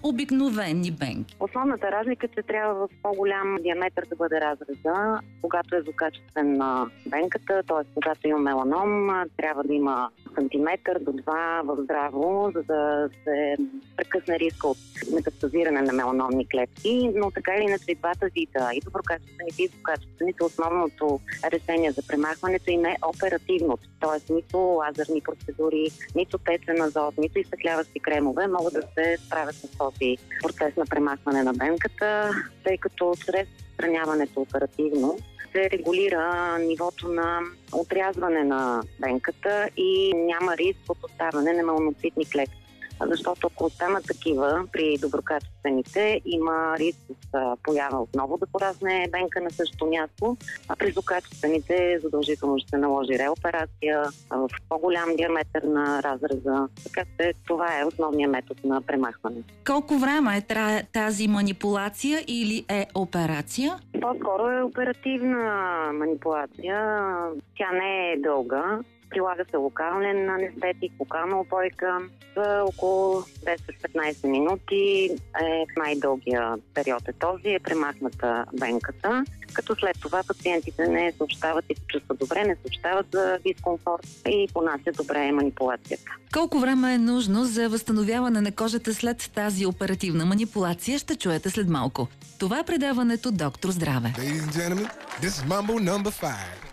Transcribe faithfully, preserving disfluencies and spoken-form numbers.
обикновени бенки? Основната разлика е, че трябва в по-голям диаметър да бъде разреза, когато е злокачествена бенката, т.е. когато има меланом, трябва да има сантиметър до два в здраво, за да се прекъсне риска от метастазиране на меланомни клетки, но така или иначе и двата вида, и доброкачествените и злокачествените, основното решение за премахването им е оперативност, т.е. нито лазерни процедури, нито течен азот, нито изсветляващи кремове могат да се справят с този процес на премахване на бенката, тъй като чрез отстраняването оперативно се регулира нивото на отрязване на бенката и няма риск от оставане на меланоцитни клетки. Защото ако останат такива при доброкачествените, има риск от поява отново да порасне бенка на същото място, а при злокачествените задължително ще се наложи реоперация в по-голям диаметър на разреза. Така че това е основният метод на премахване. Колко време е тази манипулация или е операция? По-скоро е оперативна манипулация. Тя не е дълга. Прилага се локален анестетик, локална опойка. За около десет до петнайсет минути е най-дългия период е този, е премахната бенката, като след това пациентите не съобщават и се чувстват добре, не съобщават за дискомфорт и понасят добре манипулацията. Колко време е нужно за възстановяване на кожата след тази оперативна манипулация, ще чуете след малко. Това е предаването Доктор Здраве. Ladies and gentlemen, this is Mambo number five.